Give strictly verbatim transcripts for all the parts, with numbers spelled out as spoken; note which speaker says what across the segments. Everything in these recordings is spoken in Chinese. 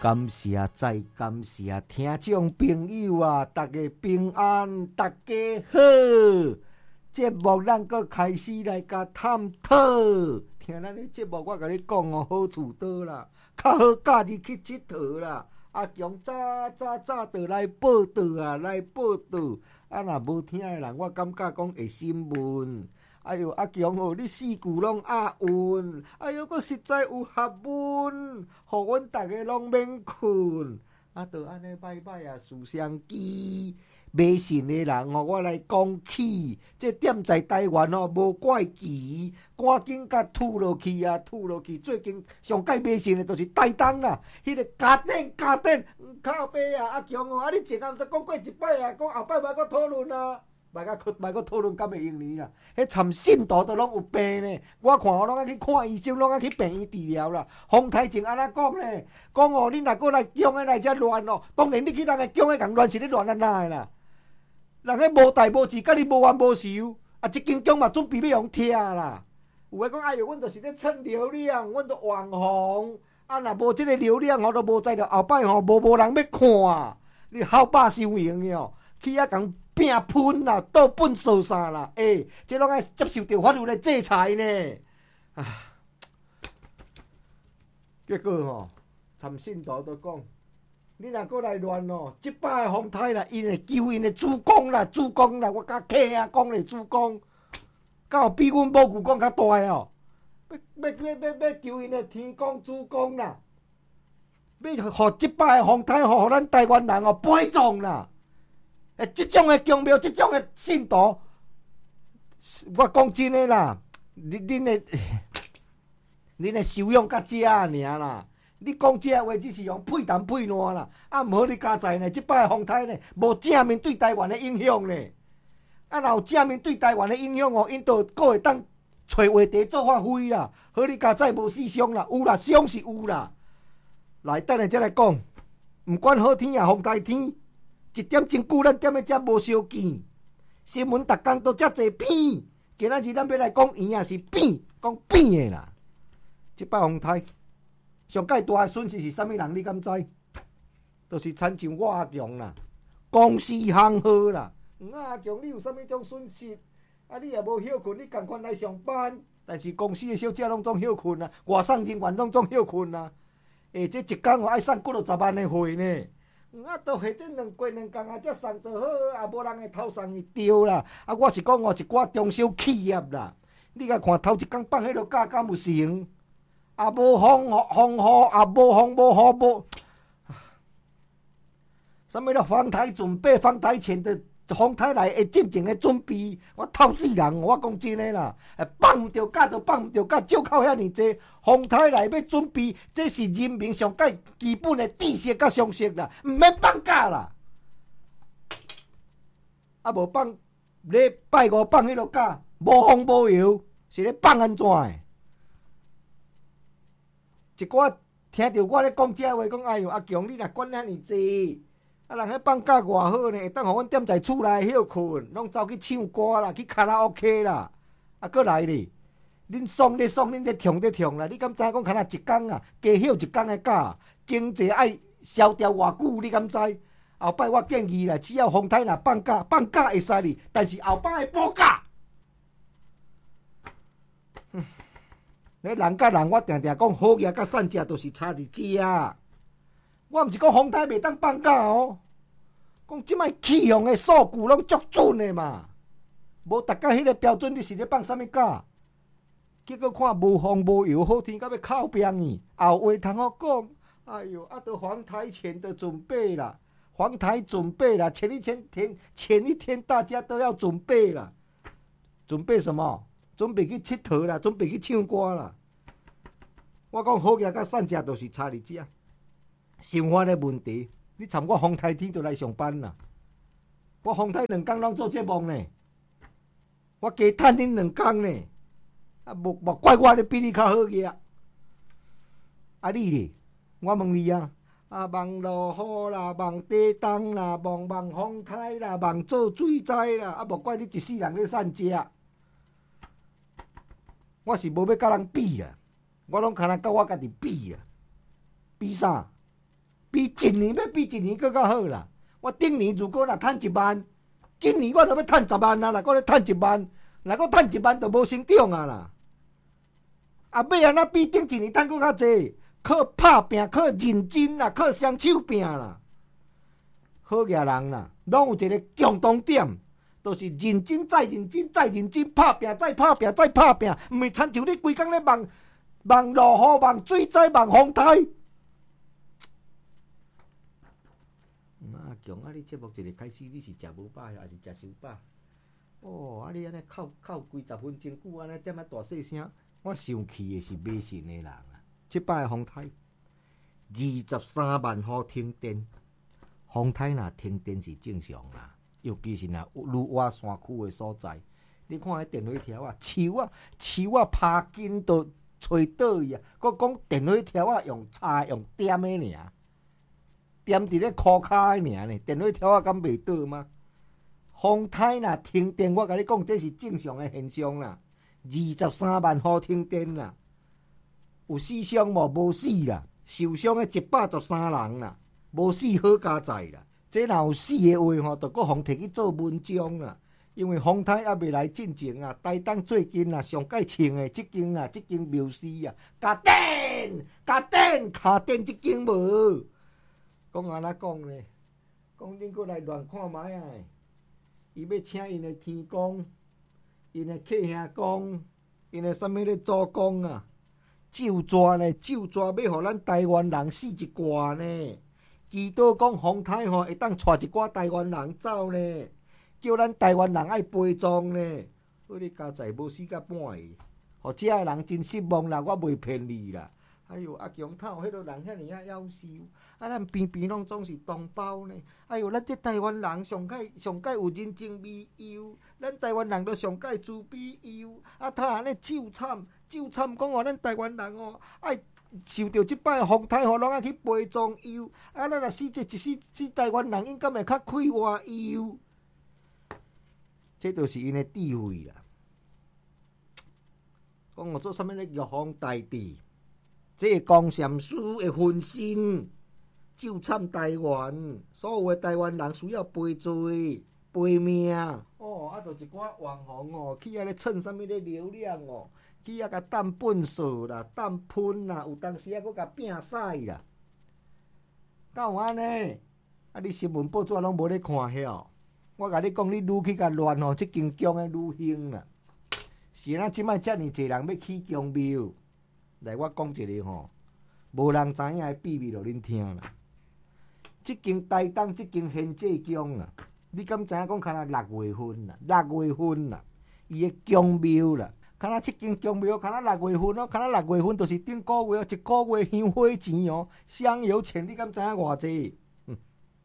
Speaker 1: 感谢再感谢听众朋友啊，大家平安，大家好。节目咱搁开始来甲探讨，听咱的节目，我甲你讲哦，好处多啦，较好假日去佚佗啦。阿强早早早就来报道啊，来报道。啊，若无听的人，我感觉讲会心闷。哎哟，阿强哦，你四句拢押韵，哎哟，佫实在有学问，互阮逐个拢免困。啊，就安尼摆摆啊，思相机。迷信的人哦，我来讲起，这点在台湾哦，无怪奇，赶紧甲吐落去啊，吐落去。最近上界迷信的就是台东啦，迄、那个家电家电靠背啊，阿强哦，啊你前暗才讲过一摆啊，讲后摆莫阁讨论啊，莫阁莫阁讨论，敢会用呢啦？迄参信徒都拢有病呢，我看我拢爱去看医生，拢爱去病院治疗啦。洪台前安怎讲呢？讲哦，你若阁来姜的来遮乱哦，当然你去人个姜的共乱是咧乱啊哪的啦？人迄无代无志，甲你无冤无仇，啊！即间姜嘛准备要用拆啦。有诶讲，哎哟，阮著是咧蹭流量，阮著网红，啊！若无即个流量，吼都无在着后摆吼，无无人要看，你好霸收用的哦，去遐共拼喷啦，倒本扫啥啦？诶、欸，即拢爱接受着法律的制裁呢。啊！结果吼，参信徒都讲。你若过来乱哦，即摆的风台啦，因会救因的主公啦，主公啦，我甲客啊讲咧，主公，敢有比阮母舅讲较大哦？要要要要要救因的天公主公啦，要互即摆的风台，互咱台湾人哦悲壮啦。诶，即种的宗庙，即种的信徒，我讲真诶啦，恁恁的恁的修养较遮尔啦。你讲这话只是用配谈配烂啦，啊，毋好你加在呢，即摆的风台呢，无正面对台湾的影响呢。啊，若有正面对台湾的影响哦，因都阁会当找话题做发挥啦。好你加在无思想啦，有啦，想是有啦。来，等下再来讲，毋管好天也风台天，一点真久咱踮咧遮无相见，新闻逐工都遮济片，今仔日咱要来讲圆也是变，讲变的啦。即摆风台。上界大的损失是啥物人？你敢知？就是亲像我阿强啦，公司行好啦。阿强，你有啥物种损失？啊，你也无休困，你共款来上班，但是公司的小姐拢总休困啊，外送人员拢总休困啊。诶，这一工哦爱送几落十万的货呢。啊，都下这两过两工啊，才送就好，也无人会偷送伊丢啦。啊，我是讲哦，一寡中小企业啦，你甲看头一工放迄落假，敢有成？也无风风雨，也无风无雨无，什么了？防台准备，防台前的防台来的进前的准备，我透死人！我讲真的啦，放唔着假就放唔着假，就靠遐尼济防台来要准备，这是人民上界基本的知识甲常识啦，唔免放假啦。啊，无放礼拜五放迄落假，无风无雨，是咧放安怎的？一寡听着我咧讲这话，讲哎哟，阿强你若管遐尼济，啊人迄放假偌好呢，会当互阮踮在厝内休困，拢走去唱歌啦，去卡拉 OK 啦，啊，搁来咧，恁爽咧爽，恁咧痛咧痛啦，你敢知讲敢若一工啊，加休一工的假，经济爱萧条偌久，你敢知？后摆我建议啦，只要风台若放假，放假会使哩，但是后摆会补假。咧人甲人，我定定讲好嘢甲善食，都是差伫遮。我毋是讲风台袂当放假哦，讲即摆气象的数据拢足准的嘛。无逐家迄个标准，你是咧放啥物假？结果看无风无雨，好天到要靠边呢。后话通好讲，哎哟，啊，都黄台前的准备啦，黄台准备啦，前一天天前一天大家都要准备啦，准备什么？准备去佚佗啦，准备去唱歌啦。我讲好嘢甲善食，就是差伫遮。生活的问题，你参我风台天就来上班啦。我风台两工拢做节目呢，我加趁恁两工呢。啊，无无怪我咧比你较好个。啊你咧，我问你啊，啊望落雨啦，望地动啦，望望风台啦，望做水灾啦，啊无怪你一世人咧善食。我是无要甲人比啊，我拢敢若甲我家己比啊，比啥？ 比一年要比一年更较好啦。我顶年如果若趁一万，今年我就要趁十万啊啦，搁咧趁一万，若搁趁一万就无成长啊啦。啊，要安怎比顶一年趁搁较济？靠拍拼，靠认真啦，靠双手拼啦。好野人啦，拢有一个共同点，都、就是认真再认真再认真，拍拼再拍拼再拍拼，毋是亲像你规工咧望望落雨、望水灾、望风台。啊，强啊！你节目一个开始，你是食无饱还是食伤饱？哦，啊！你安尼哭哭几十分钟久，安尼点啊大细声，我生气的是迷信的人啊！即摆的风台二十三万户停电，风台若停电是正常啦，尤其是若愈挖山区的所在，你看迄电火条啊，树啊树啊爬紧都吹倒去啊！佮讲电火条啊用插用点的尔，点伫咧箍骹的尔呢，电火条啊敢袂倒吗？风台若停电，我甲你讲，这是正常的现象啦。二十三万户停电啦。有死伤无？无死啦，受伤的一百十三人啦，无死好加载啦。这若有死的话吼，就搁互摕去做文章啦。因为风台还未来进前啊，台东最近啊上界穿的即间啊，即间庙司啊，加电加电卡电即间无。讲安怎讲呢？讲恁搁来乱看卖啊！伊要请因的天公，因的客兄公，因的啥物咧祖公啊？咒抓呢？咒抓要互咱台湾人死一寡呢？祈祷讲风台吼会当带一寡台湾人走呢？叫咱台湾人爱陪葬呢？好你家在无死甲半个，互遮个人真失望啦！我袂骗你啦。哎哟，阿强头迄落人遐尔啊夭寿，啊咱边边拢总是同胞呢。哎哟，咱这台湾人上界上界有人情味优，咱台湾人都上界慈悲优。啊，他安尼咒惨咒惨，讲话咱台湾人哦，爱受到即摆风台吼，拢爱去陪葬优。啊，咱若死这一死死台湾人，应该会较快活优。这就是因的智慧啦。讲我做啥物咧？玉皇大帝。这江禅师会分身救惨台湾，所有的台湾人需要赔罪赔命。哦，啊，就一寡网红哦，去遐咧蹭啥物咧流量哦，去遐甲担粪扫啦、担喷啦，有当时啊佫甲拼屎啦。敢有安尼？啊，你新闻报纸拢无咧看晓。我甲你讲，你愈去甲乱哦，即间姜诶愈兴啦。是咱即摆遮尔济人要起姜庙。来，我讲一个吼，无人知影的秘密，互恁听啦。即间台东，即间鲜制姜啦，你敢知影讲？敢若六月份啦，六月份啦，伊的姜庙啦，敢若即间姜庙，敢若六月份哦，敢若六月份就是顶个月哦，一个月香火钱哦，香油钱，你敢知影偌济？嗯，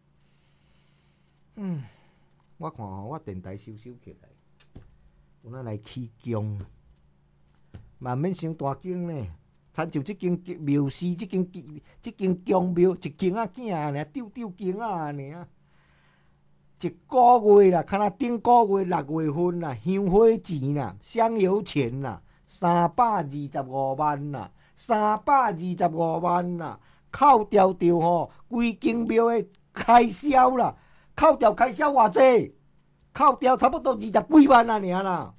Speaker 1: 嗯，我看吼，我电台收收起来，有哪来起姜？嘛免伤大间呢。参像即间庙寺，即间即间姜庙，一间仔囝尔，丢丢间仔尔，一个月啦，敢若顶个月六月份啦，香火钱啦，香油钱啦，三百二十五万啦，三百二十五万啦，扣掉掉吼，规间庙的开销啦，扣掉开销偌济？扣掉差不多二十几万啊，尔啦。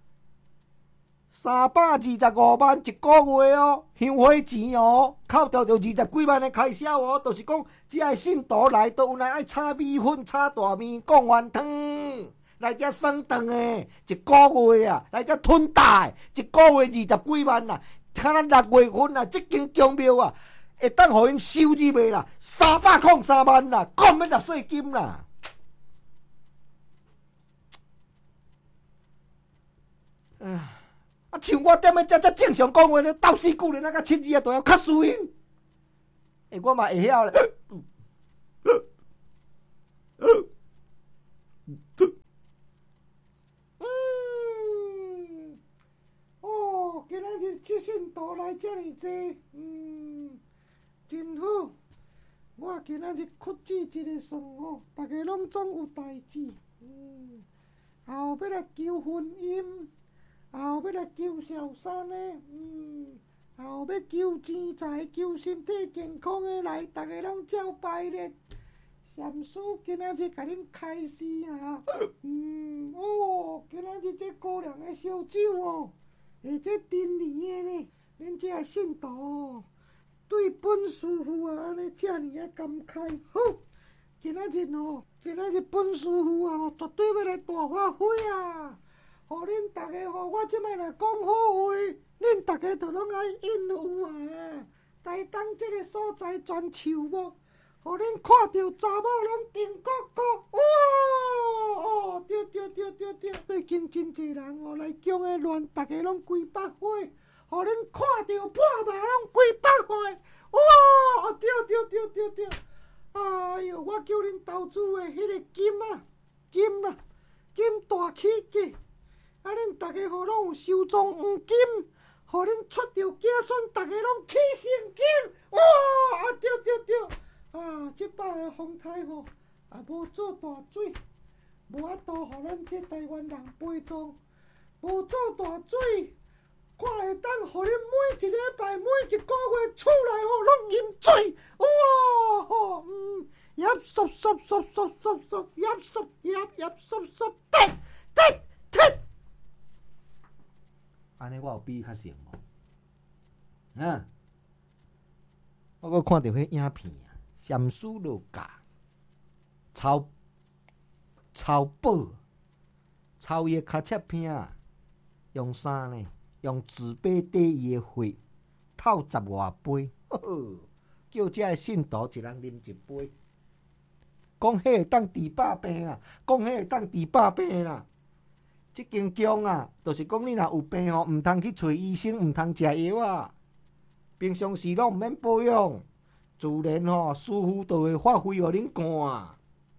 Speaker 1: 三百二十五万一个月哦，香火钱哦，扣掉就二十几万的开销哦，就是讲，只爱信徒来都有来爱炒米粉、炒大面、贡丸汤，来遮算顿的，一个月啊，来遮吞大，一个月二十几万啦，看咱六月份啊，即间姜庙啊，会当互因收入的啦，三百零三万啦，讲免纳税金啦。唉。啊，像我踮咧遮遮正常讲话咧，斗死久咧，那甲七字啊，都要较输因。诶，我嘛会晓咧。嗯，哦，今仔日即信徒来遮尔济，嗯，真好。我今仔日屈指一个算哦，大家拢总有代志，嗯，后要来求婚姻。后要来求小三呢，嗯， 然后要求钱财、求身体健康的来，大家拢照拜咧。禅师今仔日甲恁开示啊，嗯，哦，今仔日这姑娘的烧酒哦，而且真年的呢，恁这个信徒哦，对本师傅啊安尼遮尔啊感慨，好，今仔日哦，今仔日本师傅啊，绝对要来大发挥啊！互恁大家吼，我即摆来讲好话，恁大家都拢爱应付啊！台东即个所在全树木。互恁看到查某拢定国国，哇！哦，对对对对对，最近真侪人哦来姜的乱，大家拢规百岁，互恁看到破马拢规百岁，哇！对对对对对，哎哟，我叫恁投资的迄个金啊，金啊，金大起价，啊恁大家吼拢有收藏黄金，互恁出着子孙，大家拢起成金，哇！啊对对对。啊！即摆个风台吼，也无做大水，无法度互咱这台湾人陪葬，无做大水，看会当互恁每一礼拜、每一个月厝内吼拢淹水，哇！吼，嗯，叶唰唰唰唰唰唰，叶唰叶叶唰唰，滴滴滴。安尼我有比较成无？啊！我阁看到迄影片。禅师就教抄抄宝，抄伊个卡切片，用啥呢？用纸杯底伊个血，透十外杯，呵呵，叫这个信徒一人啉一杯。讲迄会当治百病啦，讲迄会当治百病啦。即间姜啊，就是讲你若有病吼，毋通去找医生，毋通食药啊。平常时拢毋免保养。自然吼，师傅就会发挥互恁看。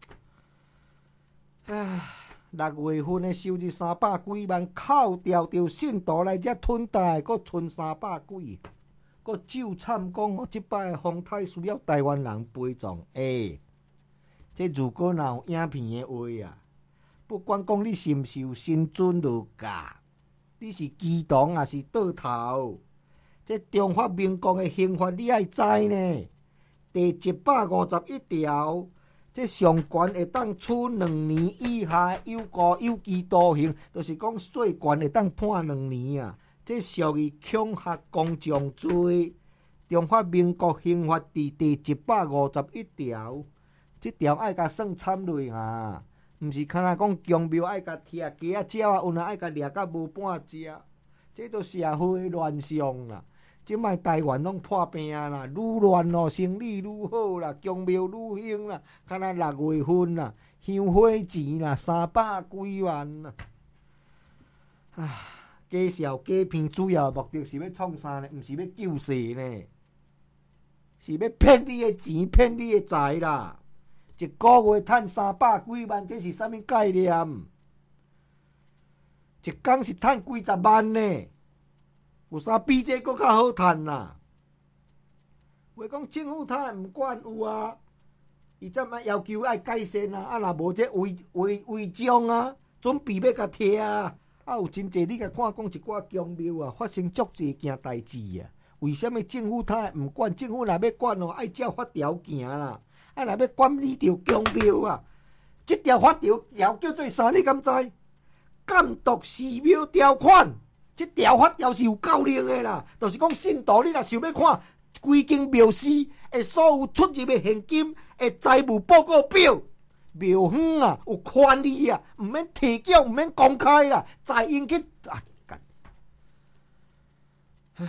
Speaker 1: 唉，六月份的收入三百几万，扣掉着信徒来遮囤贷，阁剩三百几。阁就惨讲哦，即摆的风台需要台湾人陪葬。诶、欸，这如果若有影片的话啊，不管讲你是毋是有新准落教，你是基督还是倒头，这中华民国的刑法你爱知呢。第一百五十一条，这上悬会当处两年以下有期有期徒刑，就是讲最悬会当判两年啊。这属于恐吓公众罪。中华民国刑法第第一百五十一条，这条爱甲算惨落啊，毋是看若讲公庙爱甲拆鸡仔鸟啊，有人爱甲掠甲无半只，这都社会乱象啦。即摆台湾拢破病啦，愈乱哦，生意愈好啦，公庙愈兴啦，敢若六月份啦，香火钱啦，三百几万啦。啊，假笑假骗主要目的是要创啥呢？毋是要救世呢，是要骗你的钱，骗你的财啦。一个月赚三百几万，这是啥物概念？一工是赚几十万呢？有啥比这更较好赚啦？话讲政府他毋管有啊，伊怎么要求爱改善啊？啊，若无这违违违章啊，准备要甲贴啊！啊，有真济你甲看讲一寡公庙啊，发生足济件代志啊。为什么政府他毋管？政府若要管哦，爱照法条行啦。啊，若要管理着公庙啊，这条法条条叫做啥？你敢知？监督寺庙条款。这条法条是有够灵的啦，就是讲信徒你若想要看规间庙寺的所有出入的现金的财务报告表，庙方啊有权利啊，毋免提供，毋免公开啦，再应去啊！干，唉，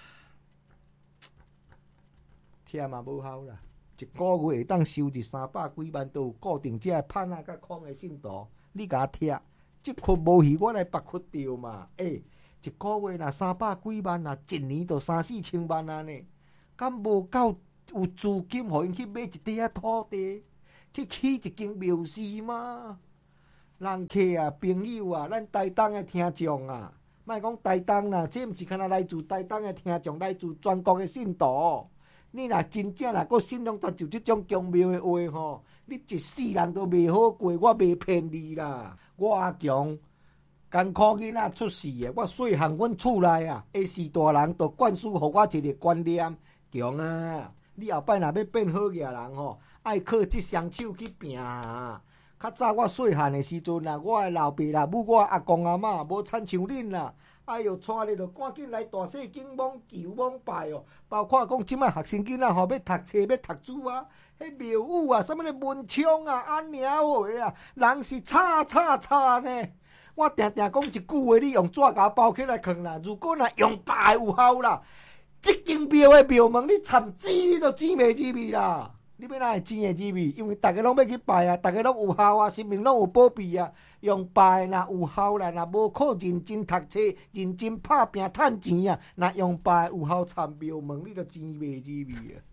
Speaker 1: 忝嘛无效啦，一个月会当收入三百几万，都有固定这个盼啊甲空的信徒，你甲我忝，即窟无去，我来别窟着嘛，诶、欸。一个月若三百几万啊，一年就三四千万啊呢，敢无够有资金，互因去买一块仔土地，去起一间庙寺吗？人客啊，朋友啊，咱台东的听众啊，莫讲台东啦，这毋是敢若来自台东的听众，来自全国的信徒。你若真正若阁信仰就即种公庙的话吼，你一世人都袂好过，我袂骗你啦，我阿强。 艰苦囡仔出世的，我细汉阮厝内啊，诶，士大人都灌输互我一个观念：强啊！你后摆若要变好个人吼，爱靠即双手去拼啊！较早我细汉的时阵啊，我的老爸啦、母我阿公阿嬷无亲像恁啦，哎哟，带你就赶紧来大细景网求网拜哦。包括讲即摆学生囡仔吼，要读册要读书啊，迄庙宇啊，啥物咧文昌啊、安娘话啊，人是吵吵吵呢。我定定讲一句话，你用纸甲包起来放啦。如果若用拜有效啦，即间庙的庙门你掺钱你都钱袂入去啦。你要哪会钱会入去？因为大家拢要去拜啊，大家拢有效啊，生命拢有保庇啊。用拜若有效啦，若无靠认真读册、认真拍拼趁钱啊，若用拜有效掺庙门，你都钱袂入去啊。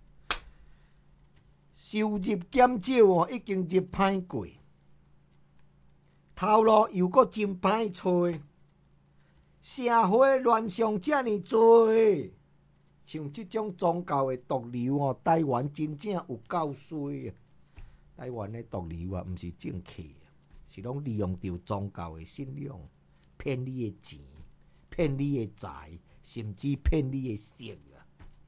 Speaker 1: 收入减少哦，已经入歹过。头路又阁真歹找，社会乱象遮尔多，像即种宗教的毒瘤哦，台湾真正有够衰啊！台湾的毒瘤啊，毋是正气，是拢利用着宗教的信仰，骗你的钱，骗你的财，甚至骗你的色啊！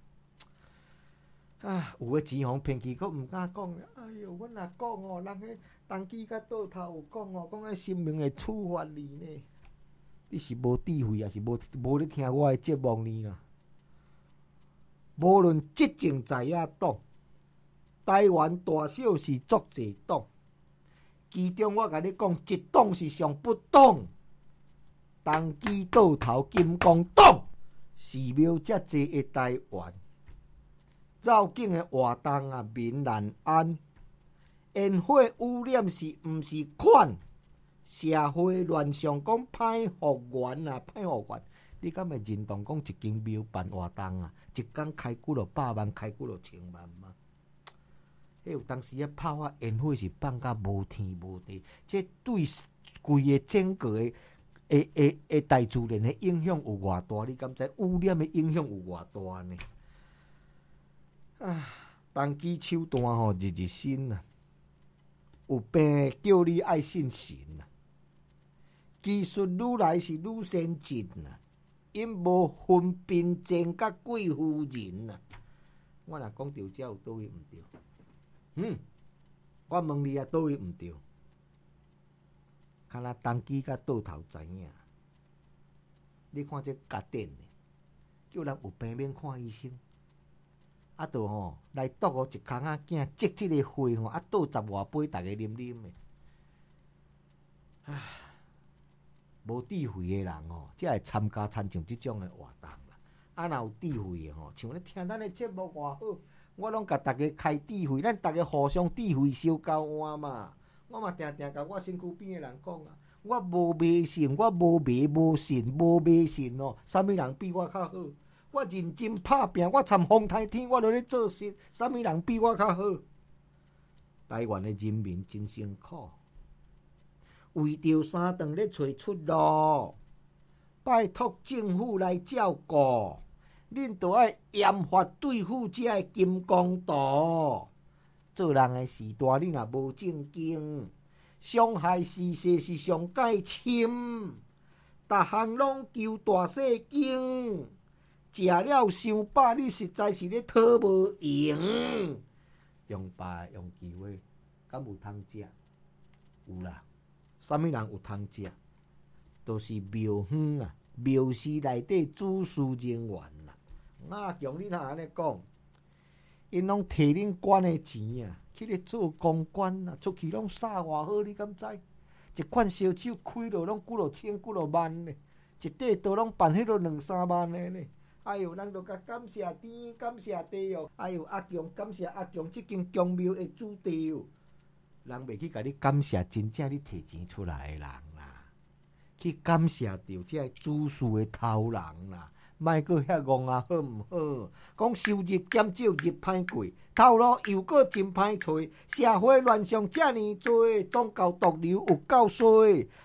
Speaker 1: 啊，有诶钱互骗去，佫毋敢讲。哎哟，阮若讲哦，人迄当机甲倒头有讲哦，讲迄生命会处罚你呢。你是无智慧，还是无无咧听我诶节目呢啦？无论即种在野党，台湾大小是足侪党，其中我甲你讲，一党是上不党，当机倒头金光党，寺庙遮济诶台湾。造景的活动啊，民难安，烟火污染是毋是款？社会乱象讲歹复原啊，歹复原，你敢会认同讲一间庙办活动啊，一工开几落百万，开几落千万吗？迄有当时啊，炮啊烟火是放甲无天无地，这对规个整个的诶诶诶大自然的影响有偌大？你敢知污染的影响有偌大呢？啊，当机手段吼，日日新啊，有病叫你爱信神啊。技术愈来是愈先进啊，因无分贫贱甲贵妇人啊。我若讲着，这有倒位毋对？嗯，我问你啊，倒位毋对？敢若当机甲倒头知影。你看这家电呢，叫人有病免看医生。啊，倒吼来毒哦，一空仔囝积即个血吼，啊倒十外杯，逐个啉啉的。唉，无智慧的人吼，才会参加参像即种的活动啦。啊，若有智慧的吼，像咧听咱的节目偌好，我拢甲逐个开智慧，咱逐个互相智慧相交换嘛。我嘛定定甲我身躯边的人讲啊，我无迷信，我无迷无信，无迷信哦，啥物人比我较好？我认真拍拼，我参风台天，我都咧做事。啥物人比我较好？台湾的人民真辛苦，为着三顿咧找出路，拜托政府来照顾。恁都爱严罚对付这个金刚道。做人的事大，你若无正经，伤害事实是上界深。逐项拢求大细经。食了伤饱，你实在是咧讨无用。用拜用机会，敢有通食？有啦，啥物人有通食？都是庙方啊，庙寺内底主事人员啦。啊，强你若安尼讲，因拢摕恁管的钱啊，去咧做公关啊，出去拢撒偌好，你敢知？一款烧酒开落拢几落千、几落万呢，一块刀拢办迄落两三万的呢。哎呦，咱都甲感谢天，感谢地哦！哎呦，阿强，感谢阿强，即间强庙的主地哦。人袂去甲你感谢真正你摕钱出来的人啦，去感谢着这主事的头人啦。莫阁遐戆啊，好毋好？讲收入减少，日歹过，头路又阁真歹找，社会乱象遮尔多，宗教毒瘤有够衰。